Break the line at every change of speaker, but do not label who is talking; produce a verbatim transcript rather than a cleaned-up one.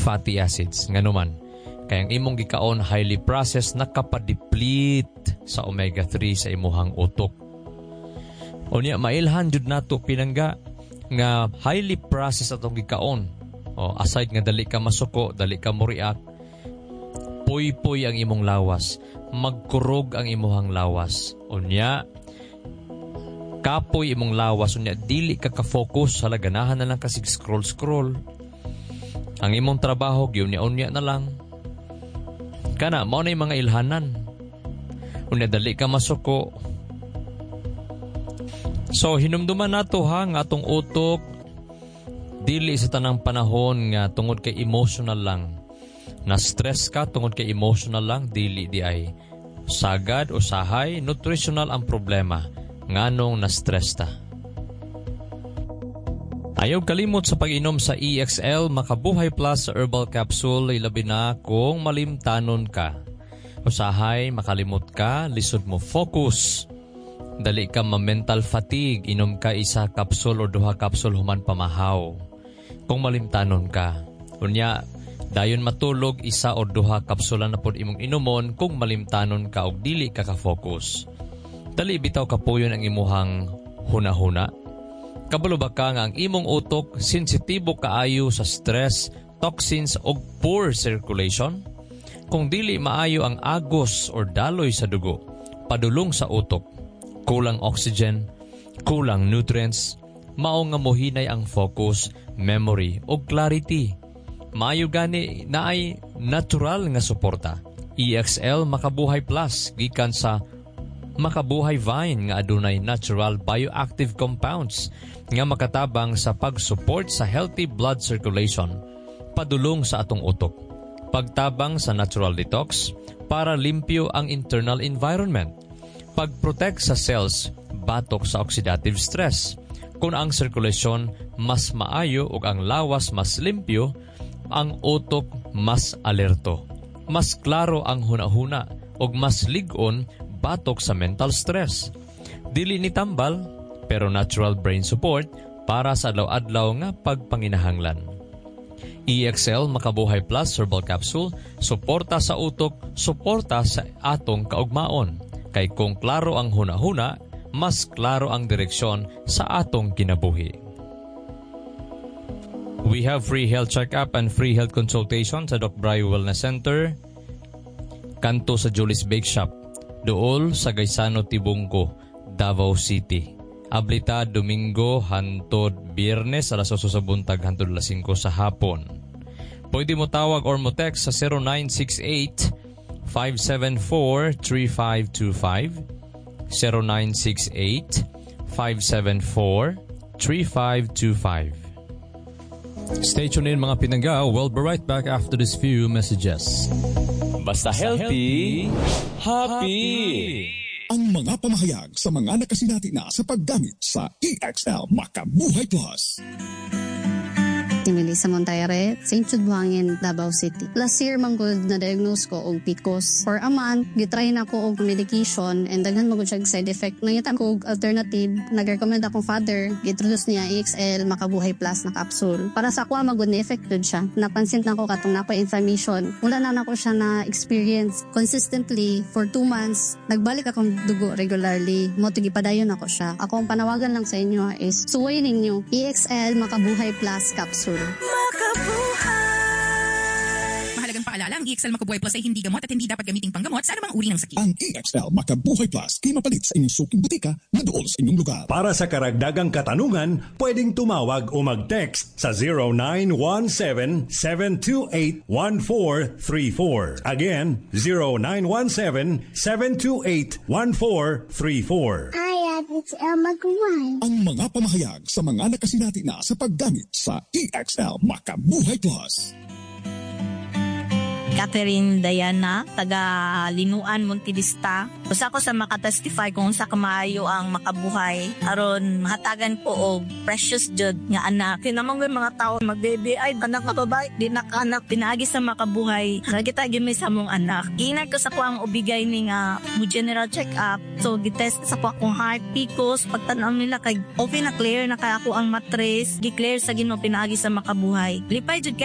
fatty acids nganuman. Kaya ang imong gikaon highly processed nakapadeplete sa omega three sa imuhang utok. Unya mailhan jud nato pinangga nga highly processed atong gikaon. O aside nga dali ka masuko, dali ka mo-react, puy-puy ang imong lawas, magkurog ang imuhang lawas. Unya kapoy imong lawas, unya dili ka ka-focus sa laganahan na lang kasi scroll-scroll. Ang imong trabaho gyunya-unya na lang. Kana mao na yung mga ilhanan. Unya dali ka masuko. So hinumduman nato ha nga atong utok dili sa tanang panahon nga tungod kay emotional lang. Na stress ka tungod kay emotional lang, dili di ay sagad o sahay nutritional ang problema. Nganong na-stress ta. Ayaw kalimot sa pag-inom sa E X L Makabuhay Plus Herbal Capsule, ilabi na kung malimtanon ka. Usahay, makalimot ka, lisod mo focus. Dali ka ma-mental fatigue, inom ka isa kapsul o duha kapsul human pamahaw. Kung malimtanon ka. Unya, dayon matulog isa o duha kapsula na pod imong inumon kung malimtanon ka og dili ka ka-focus. Dali bitaw kapuyon ang imuhang huna-huna. Kabalo ba ka nga ang imong utok sensitibo kaayo sa stress, toxins o poor circulation? Kung dili maayo ang agos or daloy sa dugo, padulong sa utok, kulang oxygen, kulang nutrients, mao nga mohinay ang focus, memory o clarity. Maayo gani na ay natural nga suporta. E X L Makabuhay Plus gikan sa Makabuhay Vine nga adunay natural bioactive compounds nga makatabang sa pag-support sa healthy blood circulation, padulong sa atong utok, pagtabang sa natural detox para limpyo ang internal environment, pag-protect sa cells batok sa oxidative stress. Kung ang sirkulasyon mas maayo ug ang lawas mas limpyo, ang utok mas alerto, mas klaro ang hunahuna ug mas lig-on batok sa mental stress. Dili ni tambal, pero natural brain support para sa adlaw-adlaw nga pagpanginahanglan. E X L Makabuhay Plus Herbal Capsule, suporta sa utok, suporta sa atong kaugmaon. Kay kung klaro ang hunahuna, mas klaro ang direksyon sa atong kinabuhi. We have free health check-up and free health consultation sa Doc Brayo Wellness Center, kanto sa Julie's Bake Shop, dool sa Gaisano Tibungko, Davao City. Ablita Domingo hantod Biyernes alas eight sa buntag hantod alas five sa hapon. Pwede mo tawag or mo text sa zero nine six eight, five seven four, three five two five, zero nine six eight, five seven four, three five two five. Stay tuned in mga pinangga. We'll be right back after this few messages. Basta healthy, happy!
Ang mga pamahayag sa mga nakasinati na sa paggamit sa E X L Makabuhay Plus.
Si Melissa Montaire, Saint Jude Buhangin, Davao City. Last year, manggod na diagnose ko og P C O S. For a month, gitry na ko og medication and daghan magod siya side effect. Nangitan ko og alternative, nag-recommend akong father, giintroduce niya E X L Makabuhay Plus na capsule. Para sa ako, magod na effected siya. Napansin na ko katong nakoy inflammation. Wala na na ko siya na experience consistently for two months. Nagbalik akong dugo regularly. Moto gipadayon ako siya. Ako ang panawagan lang sa inyo is suwayin ninyo E X L Makabuhay Plus capsule.
Makabuhay! Mahalagang paalala, ang E X L Makabuhay Plus ay hindi gamot at hindi dapat gamiting panggamot sa anumang uri ng sakit.
Ang E X L Makabuhay Plus ay mapalit sa inyong suking butika na dool sa inyong lugar.
Para sa karagdagang katanungan, pwedeng tumawag o mag-text sa zero nine one seven, seven two eight, one four three four. Again, zero nine one seven, seven two eight, one four three four.
Hi, it's El Magaway.
Ang mga pamahayag sa mga nakasinati na sa paggamit sa E X L Makabuhay Plus.
Catherine Diana, taga Linuan, Montevista. Usa ko sa makatestify kung sa kamaayo ang makabuhay. Aron mahatagan ko og precious jud nga anak. Kinamang mga tao mag-baby ay anak nga babae, di na anak pinaagi sa makabuhay. Ragita gimi sa mong anak. Inag ko sa ko ang ubigay ni nga mo general check-up. So gitest sa ko akong heart, P C O S, pagtanaw nila kay okay na clear na kay ako ang matres, gi-clear sa Ginoo pinaagi sa makabuhay. Lipay jud